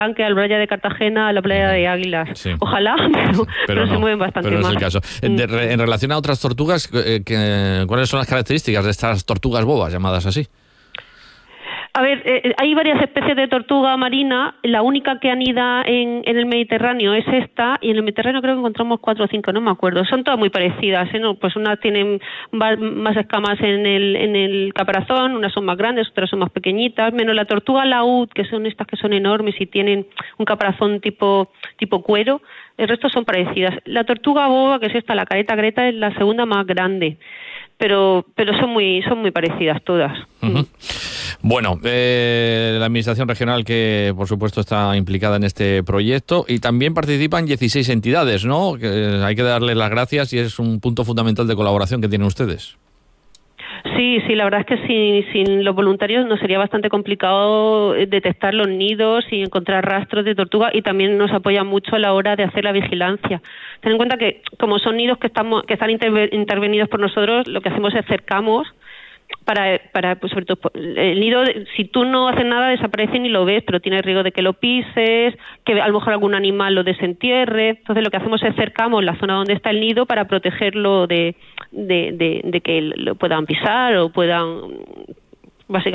Palanque, al Playa de Cartagena, a la Playa de Águilas. Sí. Ojalá, pero no, se mueven bastante pero más. No es el caso. En relación a otras tortugas, ¿cuáles son las características de estas tortugas bobas, llamadas así? A ver, hay varias especies de tortuga marina. La única que anida en el Mediterráneo es esta, y en el Mediterráneo creo que encontramos 4 o 5, no me acuerdo. Son todas muy parecidas, ¿no? Pues unas tienen más escamas en el caparazón, unas son más grandes, otras son más pequeñitas, menos la tortuga laúd, que son estas que son enormes y tienen un caparazón tipo cuero. El resto son parecidas. La tortuga boba, que es esta, la careta greta, es la segunda más grande. Pero son muy parecidas todas. Uh-huh. Bueno, la Administración Regional, que por supuesto está implicada en este proyecto, y también participan 16 entidades, ¿no? Que hay que darles las gracias y es un punto fundamental de colaboración que tienen ustedes. Sí, la verdad es que sin los voluntarios nos sería bastante complicado detectar los nidos y encontrar rastros de tortuga, y también nos apoya mucho a la hora de hacer la vigilancia. Ten en cuenta que como son nidos que están intervenidos por nosotros, lo que hacemos es cercamos para pues sobre todo el nido, si tú no haces nada desaparece y ni lo ves, pero tienes riesgo de que lo pises, que a lo mejor algún animal lo desentierre. Entonces lo que hacemos es cercamos la zona donde está el nido para protegerlo de que lo puedan pisar o puedan básicamente